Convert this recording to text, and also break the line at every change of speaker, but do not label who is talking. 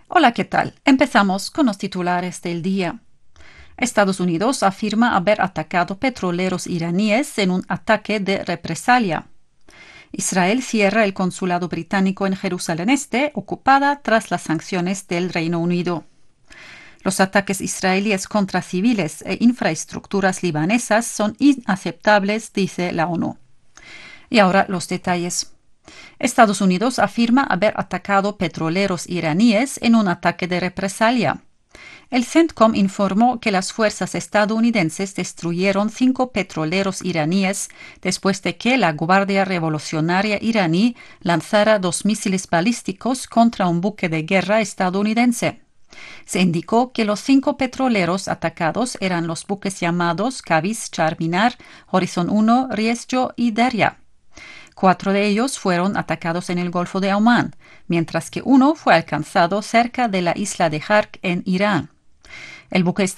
Hola, ¿qué tal? Empezamos con los titulares del día. Estados Unidos afirma haber atacado petroleros iraníes en un ataque de represalia. Israel cierra el consulado británico en Jerusalén Este, ocupada tras las sanciones del Reino Unido. Los ataques israelíes contra civiles e infraestructuras libanesas son inaceptables, dice la ONU. Y ahora los detalles. Estados Unidos afirma haber atacado petroleros iraníes en un ataque de represalia. El CENTCOM informó que las fuerzas estadounidenses destruyeron 5 petroleros iraníes después de que la Guardia Revolucionaria iraní lanzara 2 misiles balísticos contra un buque de guerra estadounidense. Se indicó que los 5 petroleros atacados eran los buques llamados Kavis, Charminar, Horizon 1, Riesgo y Derya. 4 de ellos fueron atacados en el Golfo de Omán, mientras que uno fue alcanzado cerca de la isla de Jark en Irán. El buque